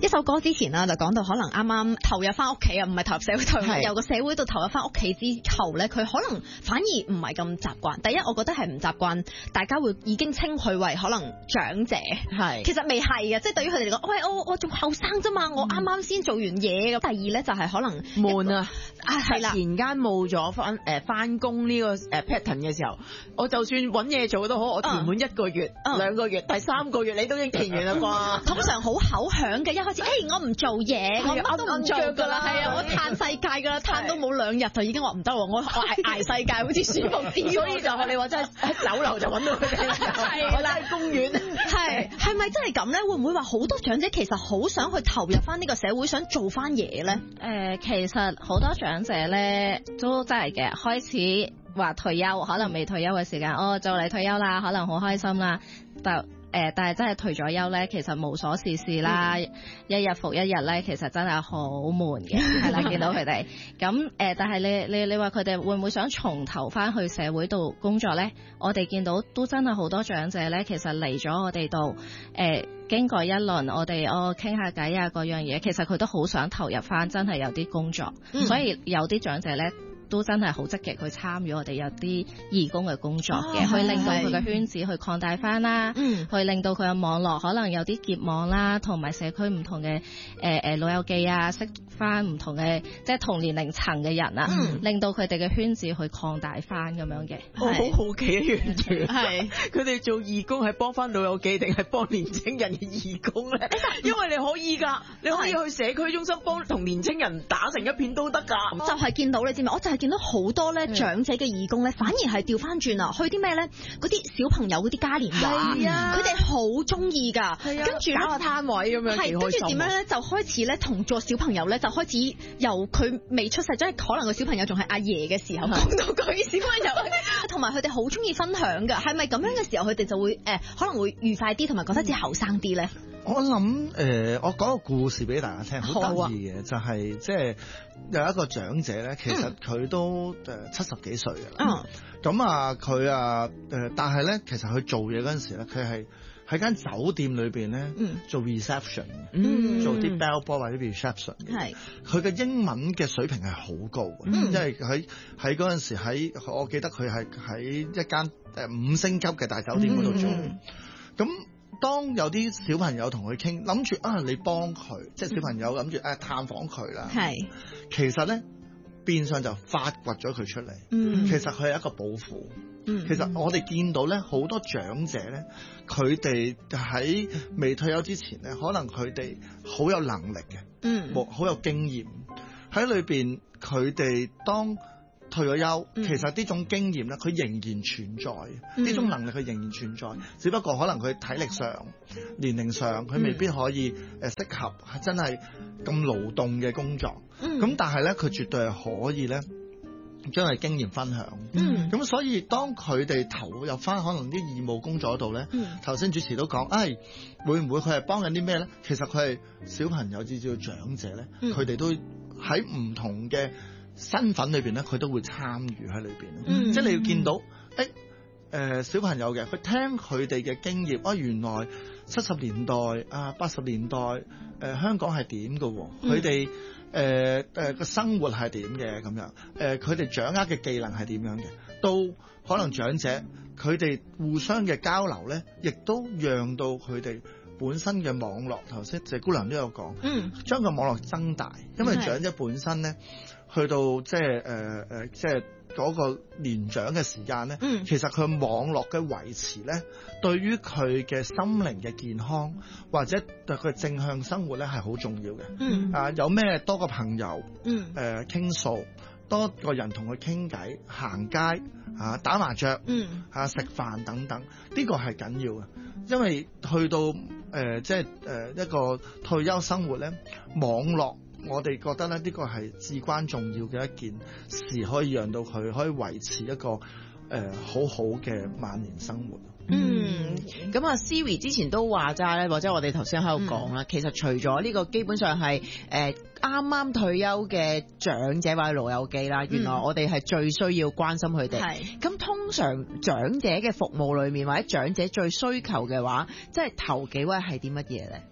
一首歌之前啦，就講到可能啱啱投入翻屋企啊，唔係投入社會，投入由個社會度投入翻屋企之後咧，佢可能反而唔係咁習慣。第一，我覺得係唔習慣，大家會已經稱佢為可能長者，係其實未係嘅，即係對於佢哋嚟講，喂，我仲後生啫嘛，我啱啱先做完嘢咁。第二咧就係可能悶啊， 係啦， 突然間冇咗翻工呢個pattern 嘅時候，我就算揾嘢做都好，我填滿1個月、2個月，第3個月你都已經填完啦啩？ 通常好口響嘅，一開始我唔做嘢，我乜都唔做㗎啦，係啊，我嘆世界㗎啦，嘆到冇2日就已經話唔得喎，我捱世界好似舒服啲， 所以就係你話真係喺酒樓就揾到佢哋，係啦，公園係咪真係咁咧？會唔會話好多長者其實好想去投入翻呢個社會，想做翻嘢咧？ 其實好多長者咧都真係嘅，開始話退休，可能未退休嘅時間，就嚟退休啦，可能好開心啦，但係真係退咗休咧，其實無所事事啦，一日復一日咧，其實真係好悶嘅，係啦，見到佢哋咁但係你話佢哋會唔會想重投翻去社會度工作咧？我哋見到都真係好多長者咧，其實嚟咗我哋度經過一輪，我哋傾下偈啊，嗰樣嘢，其實佢都好想投入翻，真係有啲工作，所以有啲長者咧都真係好積極去參與我哋有啲義工嘅工作嘅，去令到佢嘅圈子去擴大翻啦，去令到佢嘅網絡可能有啲結網啦，同埋社區唔同嘅老友記啊，識翻唔同嘅即係同年齡層嘅人啊，令到佢哋嘅圈子去擴大翻咁樣嘅。 我好好奇一樣嘢，係佢哋做義工係幫翻老友記定係幫年青人嘅義工咧？因為你可以㗎，你可以去社區中心幫同年青人打成一片都得㗎。 就係見到你知唔知？我就係見到好多咧長者嘅義工咧，反而係調翻轉啊，去啲咩咧？嗰啲小朋友嗰啲嘉年華，佢哋好中意㗎。跟住搞個攤位咁樣， 係跟住點樣咧？就開始咧同做小朋友咧，就開始由佢未出世，即係可能個小朋友仲係阿爺嘅時候，講到佢小朋友，同埋佢哋好中意分享㗎。係咪咁樣嘅時候，佢哋就會可能會愉快啲，同埋覺得自己後生啲咧？ 我諗我講個故事俾大家聽，好得意嘅就係即係有一個長者咧，其實佢都70幾歲嘅啦。咁啊佢但係咧，其實佢做嘢嗰陣時咧，佢係喺間酒店裏邊咧做 reception 做啲 bellboy 或者 reception 嘅。佢嘅英文嘅水平係好高嘅，因為喺嗰陣時我記得佢係喺一間5星級嘅大酒店嗰度做。咁當有啲小朋友同佢傾，諗住你幫佢，即係小朋友諗住探訪佢啦。其實咧變相就發掘咗佢出嚟。其實佢係一個寶庫。其實我哋見到咧好多長者咧，佢哋喺未退休之前咧，可能佢哋好有能力嘅，好有經驗喺裏邊。佢哋當退咗休，其實呢種經驗咧，佢仍然存在，呢種能力佢仍然存在，只不過可能佢體力上、年齡上，佢未必可以適合真係咁勞動嘅工作。咁但係咧，佢絕對係可以咧將佢經驗分享。咁所以當佢哋投入翻可能啲義務工作度咧，頭先主持都講，會唔會佢係幫緊啲咩咧？其實佢係小朋友至至長者咧，佢哋都喺唔同嘅身份裏邊咧，佢都會參與喺裏邊。即係你要見到，小朋友嘅，佢聽佢哋嘅經驗，原來70年代80年代香港係點嘅，佢哋個生活係點嘅咁樣，佢哋掌握嘅技能係點樣嘅，到可能長者佢哋互相嘅交流咧，亦都讓到佢哋本身嘅網絡，頭先謝姑娘都有講，將個網絡增大，因為長者本身咧，去到即係嗰個年長嘅時間咧，其實佢網絡嘅維持咧，對於佢嘅心靈嘅健康或者對佢正向生活咧係好重要嘅。有咩多個朋友傾訴，多個人同佢傾偈、行街打麻雀食飯等等，呢個係緊要嘅，因為去到即係一個退休生活咧，網絡我哋覺得咧呢個係至關重要嘅一件事，可以讓到佢可以維持一個好好嘅晚年生活。 咁Siri 之前都話齋咧，或者我哋頭先喺度講啦，其實除咗呢個基本上係啱啱退休嘅長者或者老友記啦，原來我哋係最需要關心佢哋。咁通常長者嘅服務裏面或者長者最需求嘅話，即係頭幾位係啲乜嘢咧？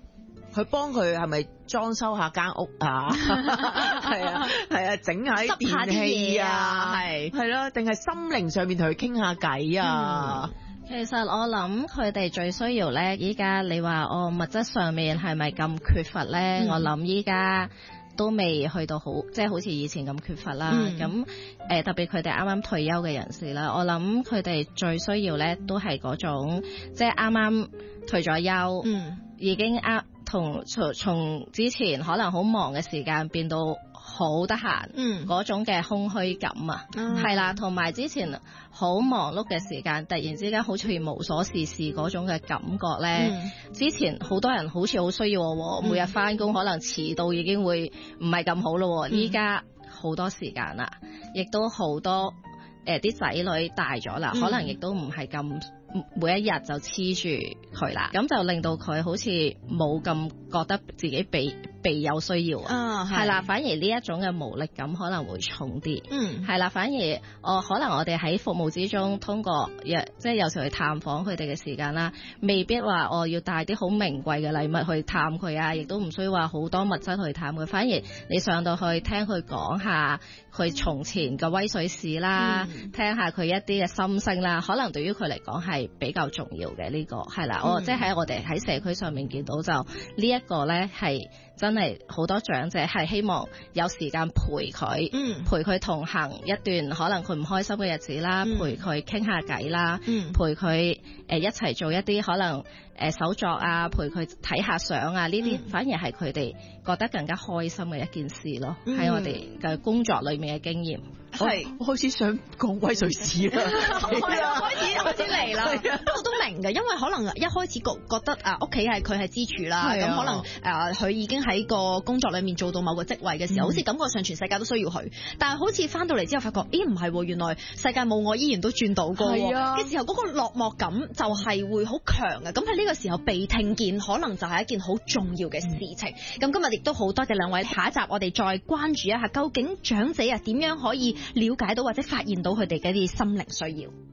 佢幫佢係咪裝修下間屋啊？係啊，整下啲電器啊，係咯，定係心靈上面同佢傾下偈啊？ 其實我諗佢哋最需要咧，依家你話物質上面係咪咁缺乏咧？我諗依家都未去到好，即係好似以前咁缺乏啦。咁特別佢哋啱啱退休嘅人士啦，我諗佢哋最需要咧都係嗰種，即係啱啱退咗休，已經從之前可能好忙嘅時間變到好得閒，嗰種嘅空虛感啊，係啦，同埋之前好忙碌嘅時間，突然之間好似無所事事嗰種嘅感覺咧。之前好多人好似好需要我，每日翻工可能遲到已經會唔係咁好咯。依家好多時間啦，亦都好多啲仔女大咗啦，可能亦都唔係咁每一日就黐住佢啦，咁就令到佢好似冇咁覺得自己被有需要啊，係啦，反而呢一種嘅無力感可能會重啲，係啦，反而可能我哋喺服務之中通過即係有時去探訪佢哋嘅時間啦，未必話要帶啲好名貴嘅禮物去探佢啊，亦都唔需要話好多物質去探佢，反而你上到去聽佢講下佢從前嘅威水史啦，聽下佢一啲嘅心聲啦，可能對於佢嚟講係比較重要嘅，呢個係啦，即係喺我哋喺社區上面見到就呢一個咧係真係好多長者係希望有時間陪佢同行一段可能佢唔開心嘅日子啦，陪佢傾下偈啦，陪佢一齊做一啲可能手作啊，陪佢睇下相啊，呢啲反而係佢哋覺得更加開心嘅一件事咯，喺我哋嘅工作裏面嘅經驗。 係，我開始想講威水史啦， 開始嚟啦。不過都明嘅，因為可能一開始覺得屋企係佢係支柱啦，咁可能佢已經喺個工作裏面做到某個職位嘅時候，好似感覺上全世界都需要佢。但係好似翻到嚟之後發覺，咦唔係喎，原來世界冇我依然都轉到過嘅時候，嗰個落寞感就係會好強嘅。咁喺呢個時候被聽見，可能就係一件好重要嘅事情。咁今日亦都好多謝兩位，下一集我哋再關注一下，究竟長者點樣可以了解到或者發現到佢哋嘅一啲心靈需要。